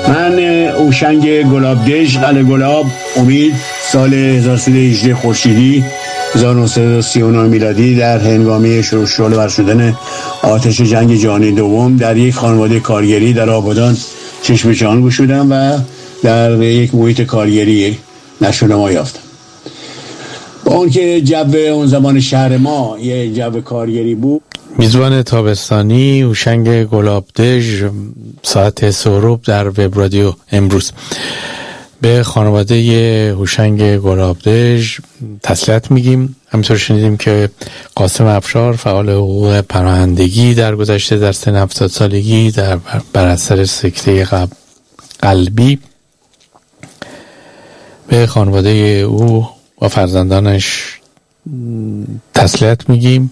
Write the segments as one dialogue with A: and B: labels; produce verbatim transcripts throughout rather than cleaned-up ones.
A: من هوشنگ گلابدژ قلعه گلاب امید سال هزار و سیصد و هجده خورشیدی هزار و نهصد و سی و نه میلادی در هنگامی شروع شعله شدن آتش جنگ جهانی دوم در یک خانواده کارگری در آبادان چشم جهان گشودم و در یک محیط کارگری نشو نما یافتم. با اون که جو اون زمان شهر ما یه جو کارگری بود.
B: میزبان تابستانی هوشنگ گلابدژ، ساعت سه در وب رادیو امروز. به خانواده هوشنگ گلابدژ تسلیت میگیم. همینطور شنیدیم که قاسم افشار فعال حقوق پناهندگی در گذشته در سن هفتاد سالگی در بر اثر سکته قلبی. به خانواده او و فرزندانش تسلیت میگیم.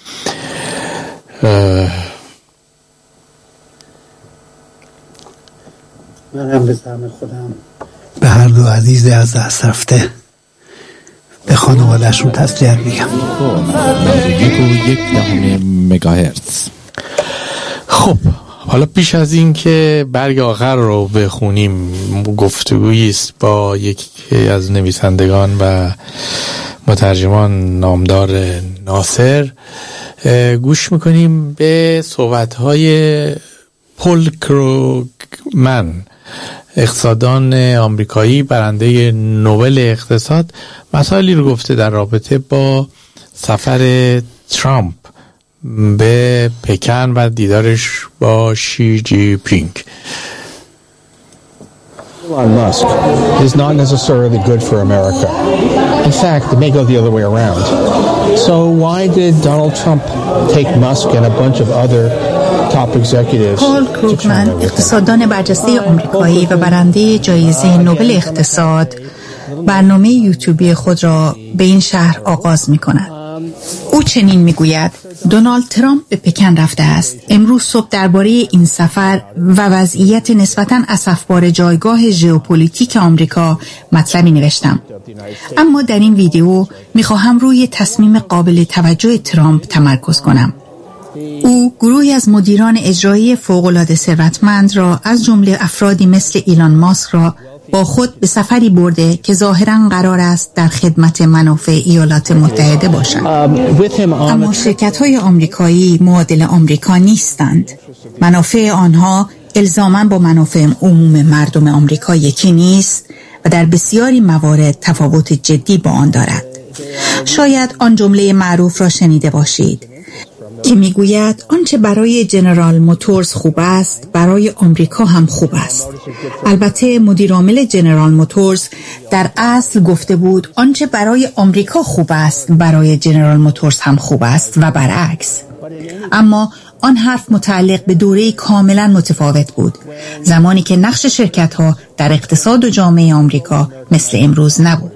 C: منم به زعم خودم به هر دو عزیز از دست رفته به خانواده‌شون تسلیت میگم.
B: یک و یک دهم مگاهرتز. خب حالا پیش از این که برگ آخر رو بخونیم، گفتگویی است با یکی از نویسندگان و مترجمان نامدار ناصر. گوش میکنیم به صحبت‌های پل کروگمن، اقتصاددان آمریکایی برنده نوبل اقتصاد. مسائلی رو گفته در رابطه با سفر ترامپ به پکن و دیدارش با شی جی پینگ.
D: Elon Musk is not necessarily good for America. In fact, it may go the other way around. So why did Donald Trump take Musk and a bunch of other top executives?
E: پل کروگمن، اقتصاددان برجسته آمریکایی و برنده جایزه نوبل اقتصاد، برنامه یوتیوبی خود را به این شهر آغاز می‌کند. او چنین میگوید: دونالد ترامپ به پکن رفته است. امروز صبح درباره این سفر و وضعیت نسبتاً اسفبار جایگاه ژئوپلیتیک آمریکا مطلبی نوشتم. اما در این ویدیو میخواهم روی تصمیم قابل توجه ترامپ تمرکز کنم. او گروهی از مدیران اجرایی فوق‌العاده ثروتمند را از جمله افرادی مثل ایلان ماسک را با خود به سفری برده که ظاهراً قرار است در خدمت منافع ایالات متحده باشند. اما شرکت‌های آمریکایی معادل آمریکا نیستند. منافع آنها الزاماً با منافع عموم مردم آمریکا یکی نیست و در بسیاری موارد تفاوت جدی با آن دارد. شاید آن جمله معروف را شنیده باشید که میگوید آنچه برای جنرال موتورز خوب است برای آمریکا هم خوب است. البته مدیر عامل جنرال موتورز در اصل گفته بود آنچه برای آمریکا خوب است برای جنرال موتورز هم خوب است و برعکس. اما آن حرف متعلق به دوره‌ای کاملا متفاوت بود، زمانی که نقش شرکت‌ها در اقتصاد و جامعه آمریکا مثل امروز نبود.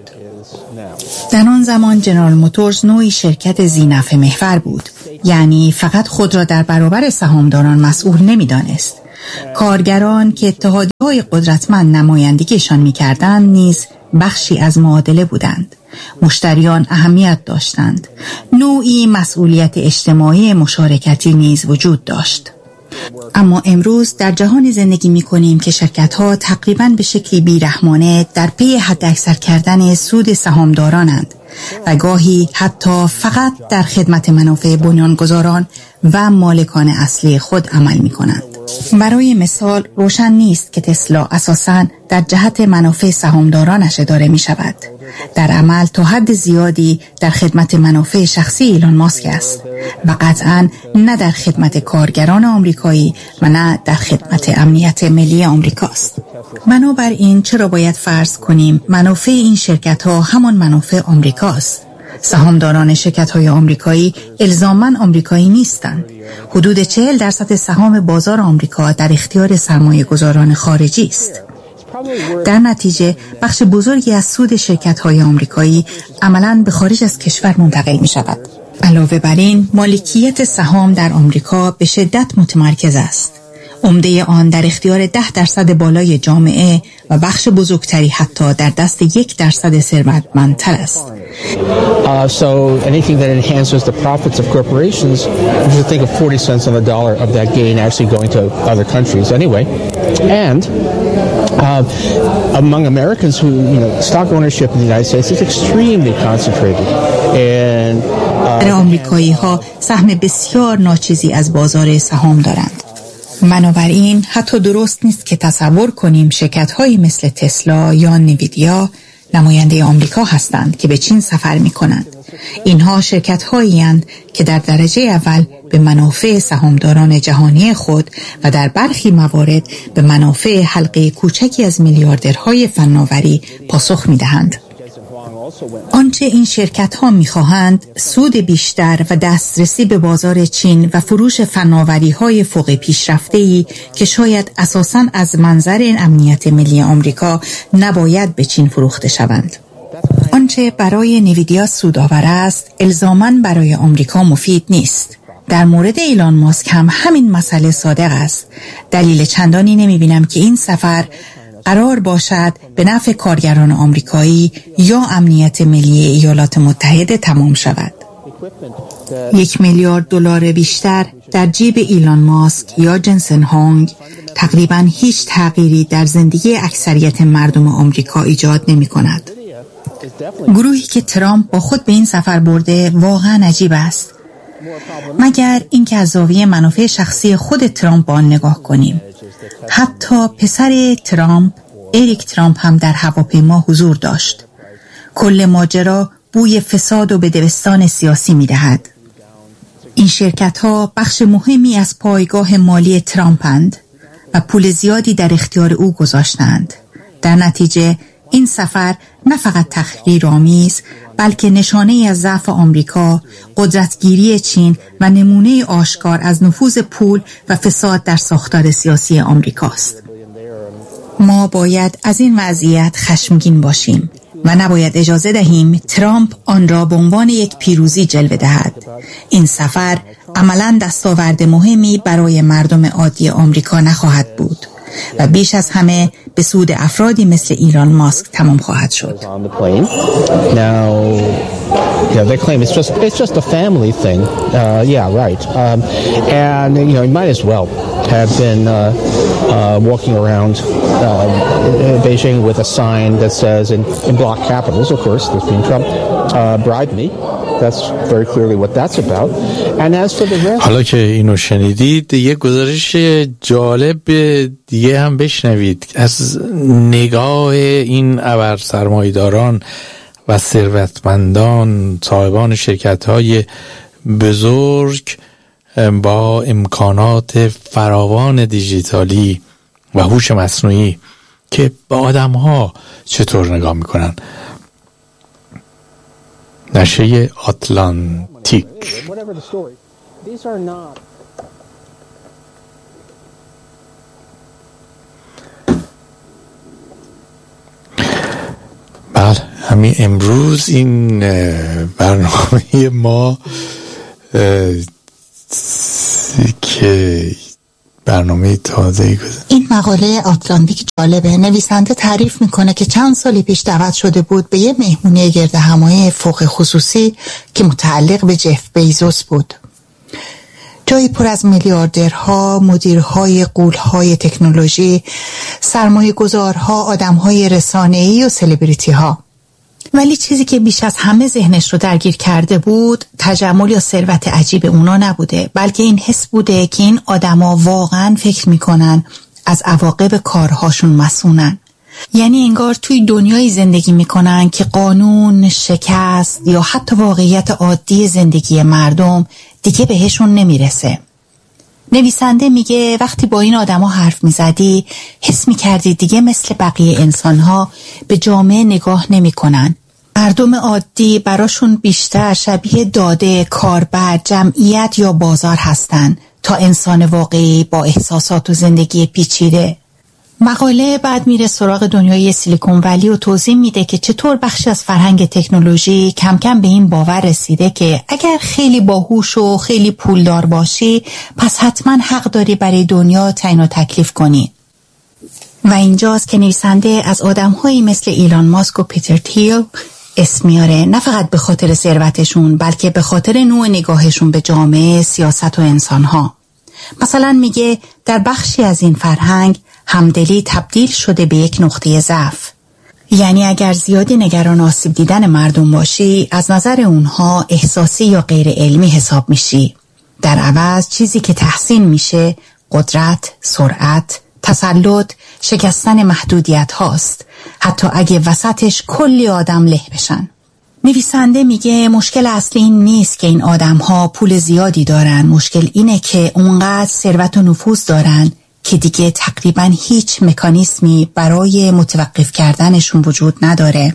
E: در آن زمان جنرال موتورز نوعی شرکت ذی‌نفع محور بود، یعنی فقط خود را در برابر سهامداران مسئول نمی‌دانست. کارگران که اتحادیه‌های قدرتمند نمایندگیشان می‌کردند نیز بخشی از معادله بودند. مشتریان اهمیت داشتند. نوعی مسئولیت اجتماعی مشارکتی نیز وجود داشت. اما امروز در جهانی زندگی می‌کنیم که شرکت‌ها تقریباً به شکلی بیرحمانه در پی حداکثر کردن سود سهامدارانند و گاهی حتی فقط در خدمت منافع بنیانگذاران و مالکان اصلی خود عمل می‌کنند. برای مثال روشن نیست که تسلا اساساً در جهت منافع سهامدارانش اداره می‌شود. در عمل تا حد زیادی در خدمت منافع شخصی ایلان ماسک است و قطعاً نه در خدمت کارگران آمریکایی و نه در خدمت امنیت ملی آمریکاست. بنابراین چرا باید فرض کنیم منافع این شرکت‌ها همان منافع آمریکاست؟ سهامداران شرکت‌های آمریکایی الزاماً آمریکایی نیستند. حدود چهل درصد سهام بازار آمریکا در اختیار سرمایه‌گذاران خارجی است. در نتیجه بخش بزرگی از سود شرکت‌های آمریکایی عملاً به خارج از کشور منتقل می‌شود. علاوه بر این، مالکیت سهام در آمریکا به شدت متمرکز است. عمده آن در اختیار ده درصد بالای جامعه و بخش بزرگتری حتی در دست یک درصد ثروتمندتر است.
D: Uh, so anything that enhances the profits of corporations, you should think of forty cents on the dollar of that gain actually going to other countries anyway. And uh, among Americans who, you know, stock ownership in the United States is extremely concentrated. And
E: در آمریکایی ها سهم بسیار ناچیزی از بازار سهام دارند. بنابراین حتی درست نیست که تصور کنیم شرکت‌هایی مثل تسلا یا نیویدیا نماینده آمریکا هستند که به چین سفر می‌کنند. اینها شرکت‌هایی هستند که در درجه اول به منافع سهامداران جهانی خود و در برخی موارد به منافع حلقه کوچکی از میلیاردرهای فناوری پاسخ می‌دهند. آنچه این شرکت‌ها می‌خواهند سود بیشتر و دسترسی به بازار چین و فروش فناوری‌های فوق پیشرفته‌ای که شاید اساساً از منظر امنیت ملی آمریکا نباید به چین فروخته شوند. آنچه برای نیویدیا سودآور است، الزاماً برای آمریکا مفید نیست. در مورد ایلان ماسک هم همین مسئله صادق است. دلیل چندانی نمی‌بینم که این سفر قرار باشد به نفع کارگران آمریکایی یا امنیت ملی ایالات متحده تمام شود. یک میلیارد دلار بیشتر در جیب ایلان ماسک یا جنسن هانگ تقریباً هیچ تغییری در زندگی اکثریت مردم آمریکا ایجاد نمی کند. گروهی که ترامپ با خود به این سفر برده واقعاً عجیب است. مگر اینکه از زاویه منافع شخصی خود ترامپ با آن نگاه کنیم. حتی پسر ترامپ، اریک ترامپ هم در هواپیما حضور داشت. کل ماجرا بوی فساد و بدبستان سیاسی می‌دهد. این شرکت‌ها بخش مهمی از پایگاه مالی ترامپند و پول زیادی در اختیار او گذاشتند. در نتیجه این سفر نه فقط تحقیرآمیز بلکه نشانه‌ای از ضعف آمریکا، قدرتگیری چین و نمونه آشکار از نفوذ پول و فساد در ساختار سیاسی آمریکاست. ما باید از این وضعیت خشمگین باشیم و نباید اجازه دهیم ترامپ آن را به عنوان یک پیروزی جلوه دهد. این سفر عملاً دستاورد مهمی برای مردم عادی آمریکا نخواهد بود و بیش از همه به سود افرادی مثل ایلان ماسک تمام خواهد شد.
D: Now, yeah, they claim it's just it's just a family thing. Uh, yeah, right. Um, and you know, he might as well have been uh, uh, walking around uh, Beijing with a sign that says in, in block capitals, of course, this being Trump, uh, bribe me. That's very clearly what that's about. And as for the rest,
B: حالا که اینو شنیدید یه گزارش جالب دیگه هم بشنوید از نگاه این ابر سرمایه‌داران و ثروتمندان صاحبان شرکت‌های بزرگ با امکانات فراوان دیجیتالی و هوش مصنوعی که به آدم‌ها چطور نگاه می‌کنن. نشریه آتلانتیک. بله، همین امروز این برنامه ما که برنامه تازه‌ای گذاشت.
E: این مقاله آتلانتیک جالبه. نویسنده تعریف میکنه که چند سالی پیش دعوت شده بود به یه مهمونی گرد همایی فوق خصوصی که متعلق به جف بیزوس بود. جایی پر از میلیاردرها، مدیرهای غول‌های تکنولوژی، سرمایه‌گذارها، آدم‌های رسانه‌ای و سلبریتی‌ها. ولی چیزی که بیش از همه ذهنش رو درگیر کرده بود تجمل یا ثروت عجیب اونا نبوده، بلکه این حس بوده که این آدما واقعاً فکر میکنن از عواقب کارهاشون مسئولن. یعنی انگار توی دنیای زندگی میکنن که قانون، شکست یا حتی واقعیت عادی زندگی مردم دیگه بهشون نمیرسه. نویسنده میگه وقتی با این آدما حرف میزدی حس میکردی دیگه مثل بقیه انسانها به جامعه نگاه نمیکنن. مردم عادی براشون بیشتر شبیه داده، کاربر، جمعیت یا بازار هستن تا انسان واقعی با احساسات و زندگی پیچیده. مقاله بعد میره سراغ دنیای سیلیکون ولی و توضیح میده که چطور بخشی از فرهنگ تکنولوژی کم کم به این باور رسیده که اگر خیلی باهوش و خیلی پولدار باشی پس حتما حق داری برای دنیا تعیین و تکلیف کنی. و اینجاست که نویسنده از آدم‌هایی مثل ایلان ماسک و پیتر تیل اسم میاره، نه فقط به خاطر ثروتشون بلکه به خاطر نوع نگاهشون به جامعه، سیاست و انسانها. مثلا میگه در بخشی از این فرهنگ همدلی تبدیل شده به یک نقطه ضعف. یعنی اگر زیادی نگران آسیب دیدن مردم باشی از نظر اونها احساسی یا غیر علمی حساب میشی. در عوض چیزی که تحسین میشه قدرت، سرعت، تسلط، شکستن محدودیت هاست، حتی اگه وسطش کلی آدم له بشن. نویسنده میگه مشکل اصلی این نیست که این آدم ها پول زیادی دارن، مشکل اینه که اونقدر ثروت و نفوذ دارن که دیگه تقریبا هیچ مکانیزمی برای متوقف کردنشون وجود نداره.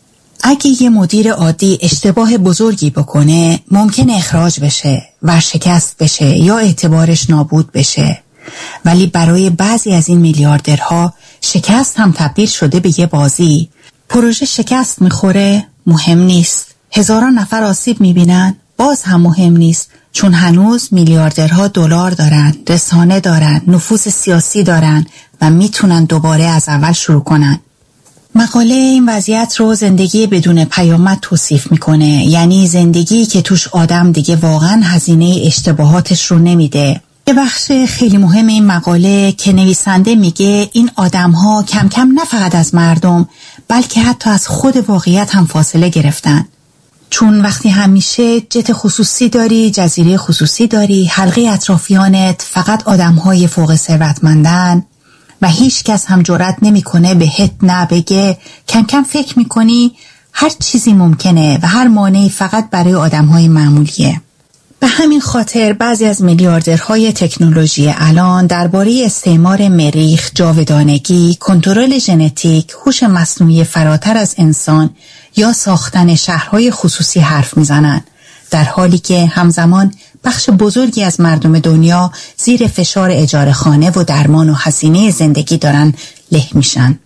E: اگه یه مدیر عادی اشتباه بزرگی بکنه ممکن اخراج بشه، ورشکست بشه یا اعتبارش نابود بشه، ولی برای بعضی از این میلیاردرها شکست هم تبدیل شده به یه بازی. پروژه شکست میخوره مهم نیست، هزاران نفر آسیب میبینن باز هم مهم نیست، چون هنوز میلیاردرها دلار دارن، رسانه دارن، نفوذ سیاسی دارن و میتونن دوباره از اول شروع کنن. مقاله این وضعیت رو زندگی بدون پیامد توصیف میکنه، یعنی زندگی که توش آدم دیگه واقعا هزینه اشتباهاتش رو نمیده. یه بخش خیلی مهم این مقاله که نویسنده میگه این آدم‌ها کم کم نه فقط از مردم بلکه حتی از خود واقعیت هم فاصله گرفتن. چون وقتی همیشه جت خصوصی داری، جزیره خصوصی داری، حلقه اطرافیانت فقط آدم‌های فوق ثروتمندن و هیچ کس هم جرئت نمی‌کنه بهت نه بگه، کم کم فکر می‌کنی هر چیزی ممکنه و هر مانعی فقط برای آدم‌های معمولیه. به همین خاطر بعضی از میلیاردرهای تکنولوژی الان درباره استعمار مریخ، جاودانگی، کنترل ژنتیک، هوش مصنوعی فراتر از انسان یا ساختن شهرهای خصوصی حرف میزنن، در حالی که همزمان بخش بزرگی از مردم دنیا زیر فشار اجاره خانه و درمان و هزینه زندگی دارن له میشن.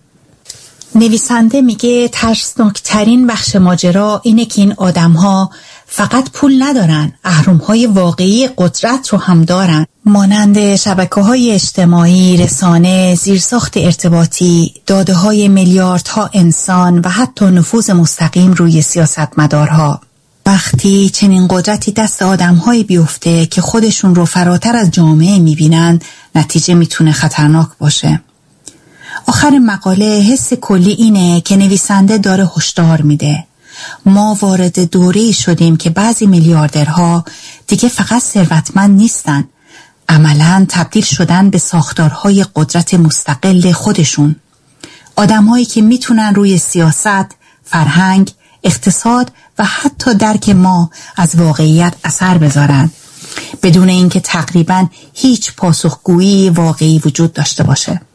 E: نویسنده میگه ترسناکترین بخش ماجرا اینه که این آدم‌ها فقط پول ندارن، اهرم‌های واقعی قدرت رو هم دارن، مانند شبکه‌های اجتماعی، رسانه، زیرساخت ارتباطی، داده‌های میلیاردها انسان و حتی نفوذ مستقیم روی سیاستمدارها. وقتی چنین قدرتی دست آدم‌هایی بیفته که خودشون رو فراتر از جامعه می‌بینن، نتیجه میتونه خطرناک باشه. آخر مقاله حس کلی اینه که نویسنده داره هشدار میده. ما وارد دوره‌ای شدیم که بعضی میلیاردرها دیگه فقط ثروتمند نیستن، عملاً تبدیل شدن به ساختارهای قدرت مستقل خودشون. آدم‌هایی که میتونن روی سیاست، فرهنگ، اقتصاد و حتی درک ما از واقعیت اثر بذارن، بدون اینکه تقریباً هیچ پاسخگویی واقعی وجود داشته باشه.